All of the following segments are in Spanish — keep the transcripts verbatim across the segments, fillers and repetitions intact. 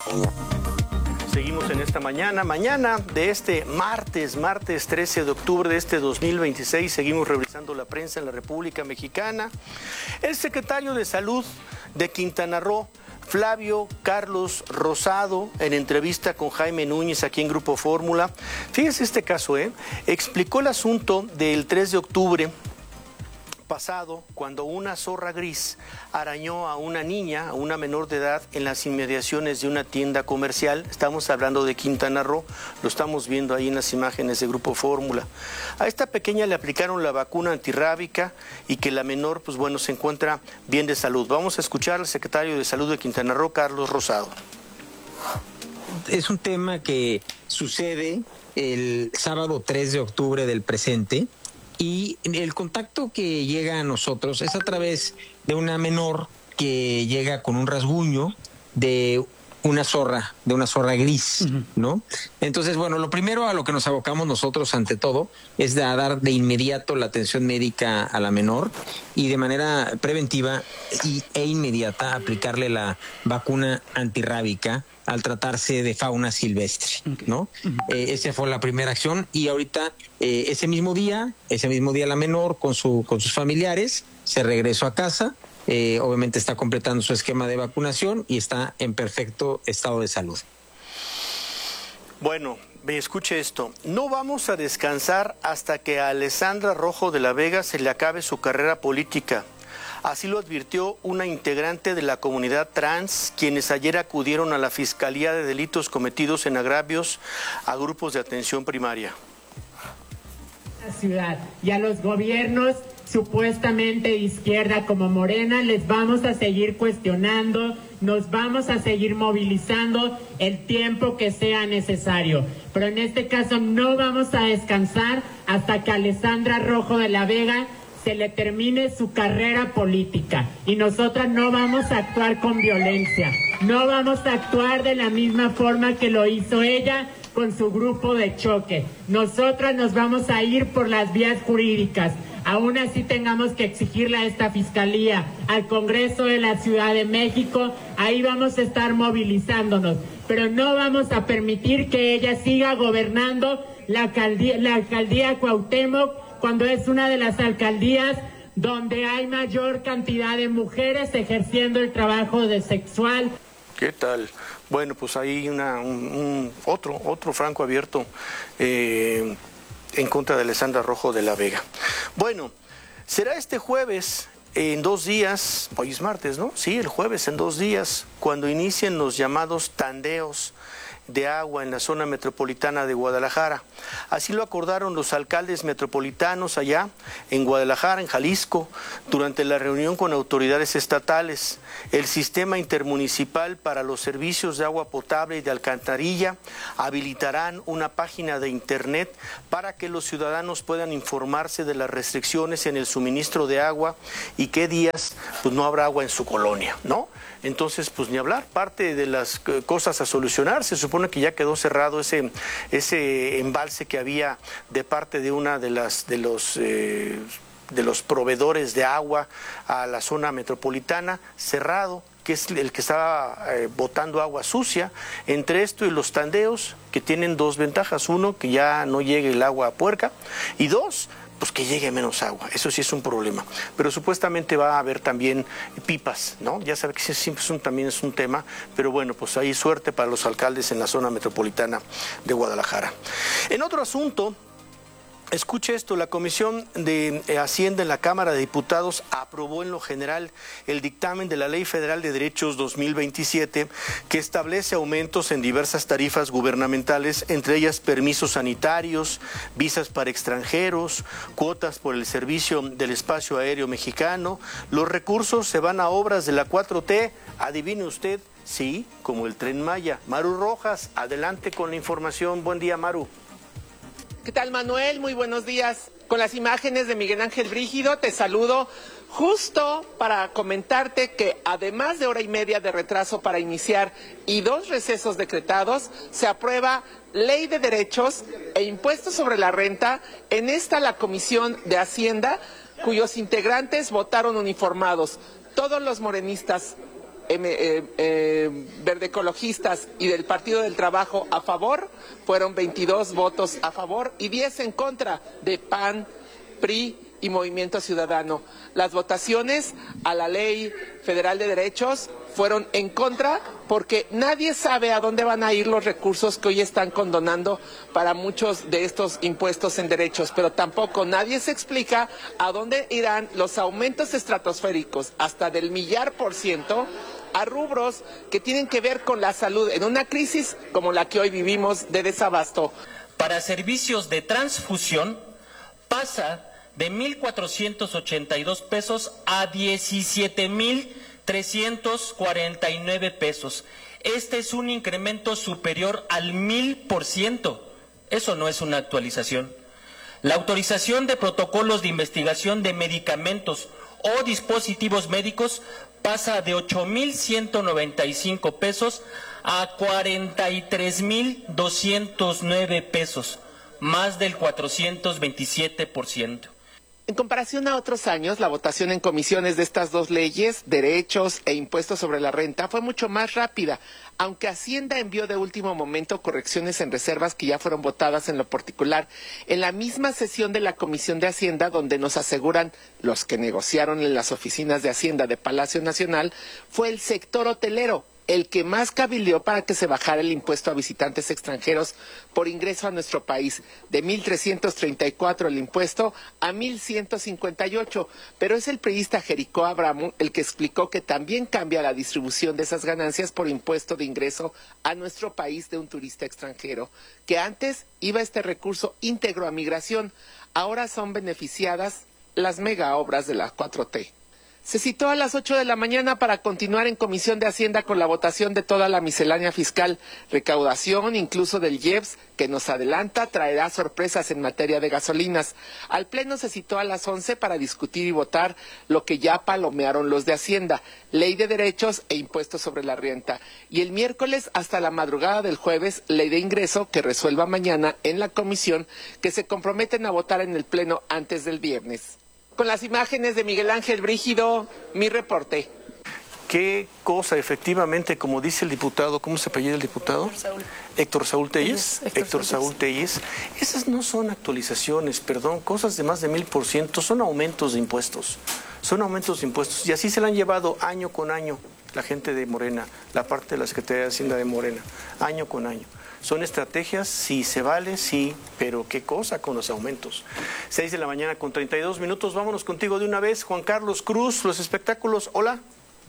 Seguimos en esta mañana, mañana de este martes, martes trece de octubre de este dos mil veintiséis, seguimos revisando la prensa en la República Mexicana. El secretario de Salud de Quintana Roo, Flavio Carlos Rosado, en entrevista con Jaime Núñez aquí en Grupo Fórmula, fíjese este caso, ¿eh? explicó el asunto del tres de octubre pasado, cuando una zorra gris arañó a una niña, a una menor de edad, en las inmediaciones de una tienda comercial. Estamos hablando de Quintana Roo, lo estamos viendo ahí en las imágenes de Grupo Fórmula. A esta pequeña le aplicaron la vacuna antirrábica y que la menor, pues bueno, se encuentra bien de salud. Vamos a escuchar al secretario de Salud de Quintana Roo, Carlos Rosado. Es un tema que sucede el sábado tres de octubre del presente. Y el contacto que llega a nosotros es a través de una menor que llega con un rasguño de una zorra, de una zorra gris, uh-huh. ¿no? Entonces, bueno, lo primero a lo que nos abocamos nosotros ante todo es de dar de inmediato la atención médica a la menor y de manera preventiva y, e inmediata aplicarle la vacuna antirrábica al tratarse de fauna silvestre, okay. ¿no? Uh-huh. Eh, esa fue la primera acción y ahorita, eh, ese mismo día, ese mismo día la menor con, su, con sus familiares se regresó a casa. Eh, obviamente está completando su esquema de vacunación y está en perfecto estado de salud. Bueno, escuche esto. No vamos a descansar hasta que a Alessandra Rojo de la Vega se le acabe su carrera política. Así lo advirtió una integrante de la comunidad trans, quienes ayer acudieron a la Fiscalía de Delitos Cometidos en Agravios a grupos de atención primaria. La ciudad y a los gobiernos supuestamente de izquierda como Morena les vamos a seguir cuestionando, nos vamos a seguir movilizando el tiempo que sea necesario, pero en este caso no vamos a descansar hasta que a Alessandra Rojo de la Vega se le termine su carrera política y nosotras no vamos a actuar con violencia, no vamos a actuar de la misma forma que lo hizo ella con su grupo de choque. Nosotras nos vamos a ir por las vías jurídicas. Aún así tengamos que exigirle a esta Fiscalía, al Congreso de la Ciudad de México, ahí vamos a estar movilizándonos, pero no vamos a permitir que ella siga gobernando la alcaldía, la alcaldía Cuauhtémoc, cuando es una de las alcaldías donde hay mayor cantidad de mujeres ejerciendo el trabajo de sexual. ¿Qué tal? Bueno, pues hay una, un, un, otro, otro franco abierto eh, en contra de Alessandra Rojo de la Vega. Bueno, será este jueves, en dos días, hoy es martes, ¿no? Sí, el jueves en dos días, cuando inicien los llamados tandeos de agua en la zona metropolitana de Guadalajara. Así lo acordaron los alcaldes metropolitanos allá en Guadalajara, en Jalisco, durante la reunión con autoridades estatales. El sistema intermunicipal para los servicios de agua potable y de alcantarilla habilitarán una página de internet para que los ciudadanos puedan informarse de las restricciones en el suministro de agua y qué días pues no habrá agua en su colonia, ¿no? Entonces, pues ni hablar, parte de las cosas a solucionar, se supone que ya quedó cerrado ese, ese embalse que había de parte de una de las de los eh, de los proveedores de agua a la zona metropolitana, cerrado, que es el que estaba eh, botando agua sucia. Entre esto y los tandeos, que tienen dos ventajas: uno, que ya no llegue el agua puerca, y dos, pues que llegue menos agua. Eso sí es un problema. Pero supuestamente va a haber también pipas, ¿no? Ya sabe que siempre es un, también es un tema, pero bueno, pues hay suerte para los alcaldes en la zona metropolitana de Guadalajara. En otro asunto, escuche esto, la Comisión de Hacienda en la Cámara de Diputados aprobó en lo general el dictamen de la Ley Federal de Derechos dos mil veintisiete que establece aumentos en diversas tarifas gubernamentales, entre ellas permisos sanitarios, visas para extranjeros, cuotas por el servicio del espacio aéreo mexicano. Los recursos se van a obras de la cuatro T, adivine usted, sí, como el Tren Maya. Maru Rojas, adelante con la información. Buen día, Maru. ¿Qué tal, Manuel? Muy buenos días. Con las imágenes de Miguel Ángel Brígido te saludo justo para comentarte que además de hora y media de retraso para iniciar y dos recesos decretados, se aprueba Ley de Derechos e Impuestos sobre la Renta en esta la Comisión de Hacienda, cuyos integrantes votaron uniformados, todos los morenistas eh, eh, verde ecologistas y del Partido del Trabajo a favor, fueron veintidós votos a favor y diez en contra de P A N, P R I y Movimiento Ciudadano. Las votaciones a la Ley Federal de Derechos fueron en contra porque nadie sabe a dónde van a ir los recursos que hoy están condonando para muchos de estos impuestos en derechos, pero tampoco nadie se explica a dónde irán los aumentos estratosféricos hasta del millar por ciento a rubros que tienen que ver con la salud en una crisis como la que hoy vivimos de desabasto. Para servicios de transfusión pasa de mil cuatrocientos ochenta y dos pesos a diecisiete mil trescientos cuarenta y nueve pesos. Este es un incremento superior al mil por ciento. Eso no es una actualización. La autorización de protocolos de investigación de medicamentos o dispositivos médicos pasa de ocho mil ciento noventa y cinco pesos a cuarenta y tres mil doscientos nueve pesos, más del cuatrocientos veintisiete por ciento. En comparación a otros años, la votación en comisiones de estas dos leyes, derechos e impuestos sobre la renta, fue mucho más rápida, aunque Hacienda envió de último momento correcciones en reservas que ya fueron votadas en lo particular en la misma sesión de la Comisión de Hacienda, donde nos aseguran los que negociaron en las oficinas de Hacienda de Palacio Nacional, fue el sector hotelero el que más cabildeó para que se bajara el impuesto a visitantes extranjeros por ingreso a nuestro país, de mil trescientos treinta y cuatro el impuesto a mil ciento cincuenta y ocho, pero es el priista Jericó Abramo el que explicó que también cambia la distribución de esas ganancias por impuesto de ingreso a nuestro país de un turista extranjero, que antes iba este recurso íntegro a migración, ahora son beneficiadas las mega obras de la cuatro T. Se citó a las ocho de la mañana para continuar en Comisión de Hacienda con la votación de toda la miscelánea fiscal, recaudación incluso del I E P S, que nos adelanta traerá sorpresas en materia de gasolinas. Al Pleno se citó a las once para discutir y votar lo que ya palomearon los de Hacienda, Ley de Derechos e Impuestos sobre la Renta. Y el miércoles hasta la madrugada del jueves, Ley de Ingreso, que resuelva mañana en la comisión, que se comprometen a votar en el Pleno antes del viernes. Con las imágenes de Miguel Ángel Brígido, mi reporte. Qué cosa, efectivamente, como dice el diputado, ¿cómo se apellida el diputado? Héctor Saúl. Héctor Saúl Telles. Héctor, Héctor Saúl Telles. Esas no son actualizaciones, perdón, cosas de más de mil por ciento, son aumentos de impuestos. Son aumentos de impuestos. Y así se la han llevado año con año la gente de Morena, la parte de la Secretaría de Hacienda de Morena, año con año. Son estrategias, sí se vale, sí, pero qué cosa con los aumentos. seis de la mañana con treinta y dos minutos, vámonos contigo de una vez. Juan Carlos Cruz, los espectáculos, hola.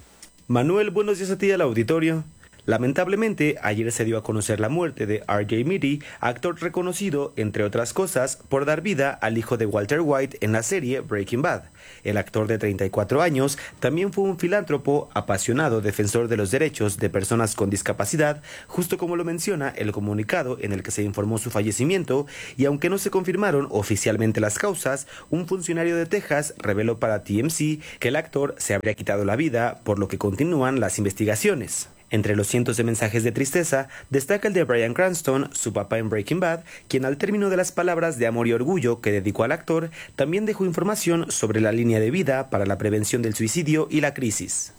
Manuel, buenos días a ti al auditorio. Lamentablemente, ayer se dio a conocer la muerte de R J Meaty, actor reconocido, entre otras cosas, por dar vida al hijo de Walter White en la serie Breaking Bad. El actor de treinta y cuatro años también fue un filántropo, apasionado defensor de los derechos de personas con discapacidad, justo como lo menciona el comunicado en el que se informó su fallecimiento, y aunque no se confirmaron oficialmente las causas, un funcionario de Texas reveló para T M C que el actor se habría quitado la vida, por lo que continúan las investigaciones. Entre los cientos de mensajes de tristeza, destaca el de Bryan Cranston, su papá en Breaking Bad, quien al término de las palabras de amor y orgullo que dedicó al actor, también dejó información sobre la línea de vida para la prevención del suicidio y la crisis.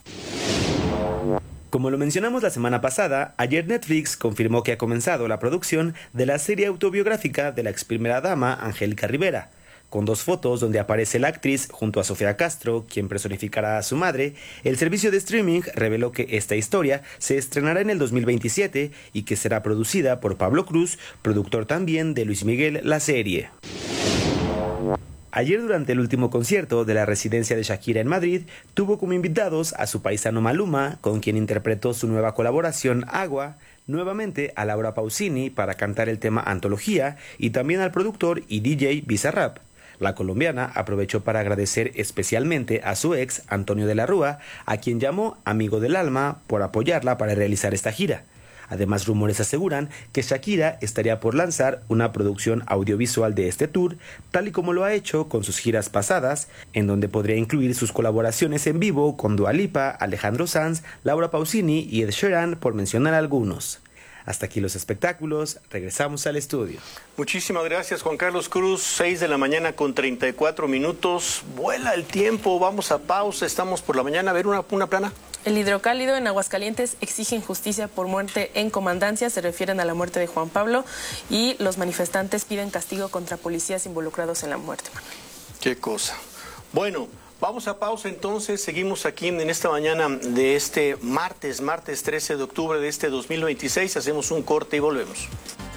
Como lo mencionamos la semana pasada, ayer Netflix confirmó que ha comenzado la producción de la serie autobiográfica de la ex primera dama Angélica Rivera, con dos fotos donde aparece la actriz junto a Sofía Castro, quien personificará a su madre. El servicio de streaming reveló que esta historia se estrenará en el dos mil veintisiete y que será producida por Pablo Cruz, productor también de Luis Miguel, la serie. Ayer, durante el último concierto de la residencia de Shakira en Madrid, tuvo como invitados a su paisano Maluma, con quien interpretó su nueva colaboración Agua, nuevamente a Laura Pausini para cantar el tema Antología, y también al productor y D J Bizarrap. La colombiana aprovechó para agradecer especialmente a su ex, Antonio de la Rúa, a quien llamó amigo del alma por apoyarla para realizar esta gira. Además, rumores aseguran que Shakira estaría por lanzar una producción audiovisual de este tour, tal y como lo ha hecho con sus giras pasadas, en donde podría incluir sus colaboraciones en vivo con Dua Lipa, Alejandro Sanz, Laura Pausini y Ed Sheeran, por mencionar algunos. Hasta aquí los espectáculos, regresamos al estudio. Muchísimas gracias, Juan Carlos Cruz. seis de la mañana con treinta y cuatro minutos. Vuela el tiempo, vamos a pausa, estamos por la mañana. A ver, una, una plana. El Hidrocálido en Aguascalientes exigen justicia por muerte en comandancia, se refieren a la muerte de Juan Pablo, y los manifestantes piden castigo contra policías involucrados en la muerte. Qué cosa. Bueno, vamos a pausa entonces, seguimos aquí en esta mañana de este martes, martes trece de octubre de este dos mil veintiséis, hacemos un corte y volvemos.